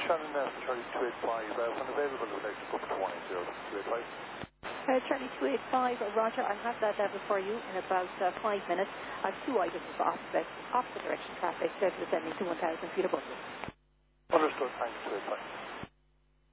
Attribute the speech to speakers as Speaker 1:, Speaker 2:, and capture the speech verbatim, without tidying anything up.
Speaker 1: Shannon, uh, Charlie two eight five, uh, when available, I would like to book to one eight zero two eight five.
Speaker 2: Uh, Charlie two eight five, Roger, I'll have that level for you in about uh, five minutes. I have two items of opposite, opposite direction traffic, so if you're sending to one thousand feet above you.
Speaker 1: Understood, thanks, two eight five.